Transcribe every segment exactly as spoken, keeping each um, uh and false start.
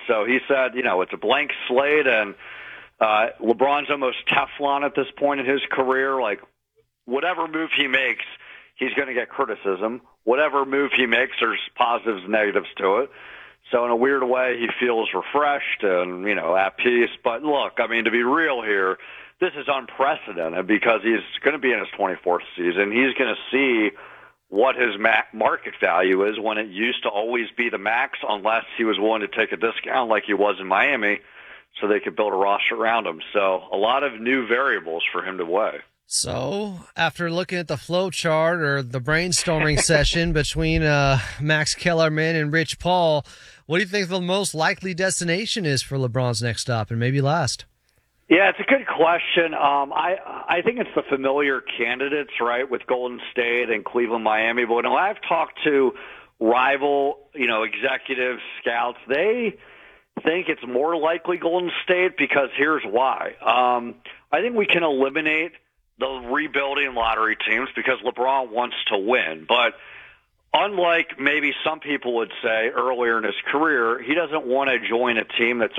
So he said, you know, it's a blank slate, and uh, LeBron's almost Teflon at this point in his career. Like, whatever move he makes, he's going to get criticism. Whatever move he makes, there's positives and negatives to it. So in a weird way, he feels refreshed and, you know, at peace. But look, I mean, to be real here, this is unprecedented because he's going to be in his twenty-fourth season. He's going to see what his ma- market value is when it used to always be the max, unless he was willing to take a discount like he was in Miami so they could build a roster around him. So a lot of new variables for him to weigh. So, after looking at the flow chart or the brainstorming session between uh, Max Kellerman and Rich Paul, what do you think the most likely destination is for LeBron's next stop and maybe last? Yeah, it's a good question. Um, I I think it's the familiar candidates, right, with Golden State and Cleveland, Miami. But when I've talked to rival, you know, executives, scouts, they think it's more likely Golden State because here's why. Um, I think we can eliminate the rebuilding lottery teams because LeBron wants to win. But unlike maybe some people would say earlier in his career, he doesn't want to join a team that's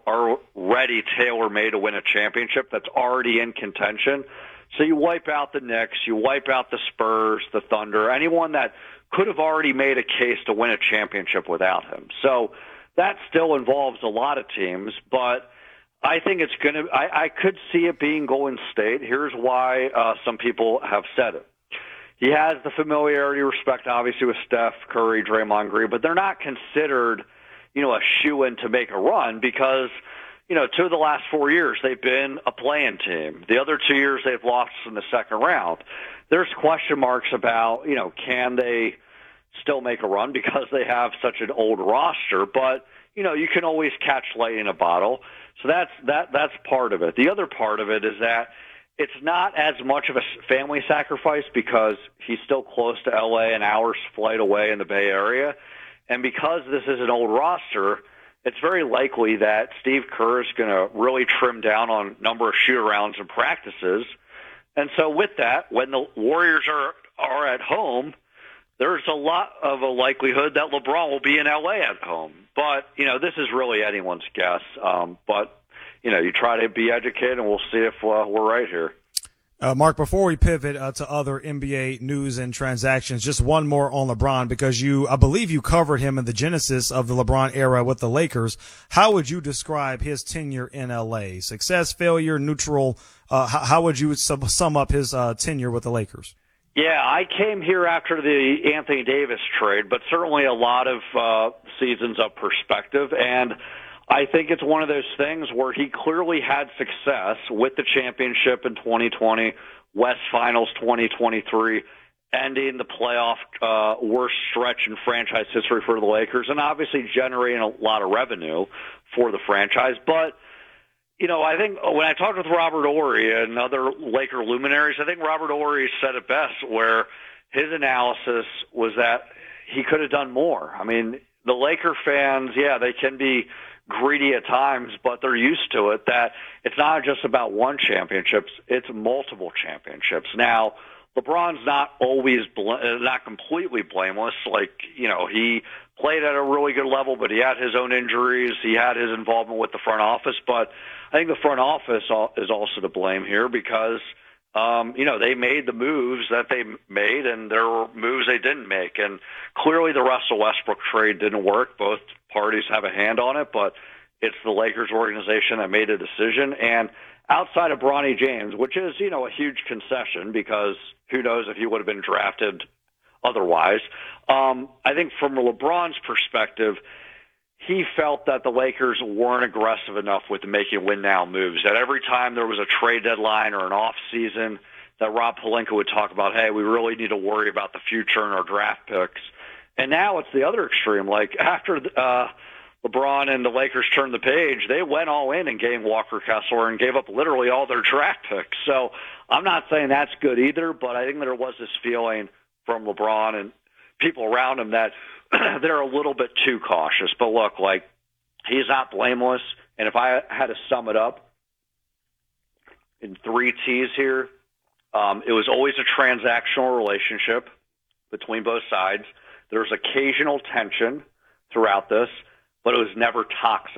already tailor-made to win a championship, that's already in contention. So you wipe out the Knicks, you wipe out the Spurs, the Thunder, anyone that could have already made a case to win a championship without him. So that still involves a lot of teams, but I think it's going to – I could see it being Golden State. Here's why uh, some people have said it. He has the familiarity, respect, obviously, with Steph, Curry, Draymond Green, but they're not considered, you know, a shoo-in to make a run because, you know, two of the last four years they've been a play-in team. The other two years they've lost in the second round. There's question marks about, you know, can they still make a run because they have such an old roster, but, you know, you can always catch lightning in a bottle. So that's that that's part of it. The other part of it is that it's not as much of a family sacrifice because he's still close to L A, an hour's flight away in the Bay Area. And because this is an old roster, it's very likely that Steve Kerr is going to really trim down on number of shoot-arounds and practices. And so with that, when the Warriors are, are at home, there's a lot of a likelihood that LeBron will be in L A at home. But, you know, this is really anyone's guess. Um, but, you know, you try to be educated, and we'll see if uh, we're right here. Uh, Mark, before we pivot uh, to other N B A news and transactions, just one more on LeBron, because you, I believe you covered him in the genesis of the LeBron era with the Lakers. How would you describe his tenure in L A? Success, failure, neutral? Uh, how, how would you sum, sum up his uh, tenure with the Lakers? Yeah, I came here after the Anthony Davis trade, but certainly a lot of uh, seasons of perspective. And I think it's one of those things where he clearly had success with the championship in twenty twenty, West Finals twenty twenty-three, ending the playoff uh, worst stretch in franchise history for the Lakers, and obviously generating a lot of revenue for the franchise. But you know, I think when I talked with Robert Horry and other Laker luminaries, I think Robert Horry said it best, where his analysis was that he could have done more. I mean, the Laker fans, yeah, they can be greedy at times, but they're used to it, that it's not just about one championship, it's multiple championships. Now, LeBron's not always, bl- not completely blameless. Like, you know, he played at a really good level, but he had his own injuries. He had his involvement with the front office. But I think the front office is also to blame here because, um, you know, they made the moves that they made, and there were moves they didn't make. And clearly the Russell Westbrook trade didn't work. Both parties have a hand on it, but it's the Lakers organization that made a decision. And outside of Bronny James, which is, you know, a huge concession because who knows if he would have been drafted otherwise. Um, I think from LeBron's perspective, he felt that the Lakers weren't aggressive enough with making win-now moves, that every time there was a trade deadline or an off-season that Rob Pelinka would talk about, hey, we really need to worry about the future and our draft picks. And now it's the other extreme. Like after uh, LeBron and the Lakers turned the page, they went all in and gave Walker Kessler and gave up literally all their draft picks. So I'm not saying that's good either, but I think there was this feeling from LeBron and people around him that they're a little bit too cautious. But look, like, he's not blameless. And if I had to sum it up in three T's here, um, it was always a transactional relationship between both sides. There's occasional tension throughout this, but it was never toxic.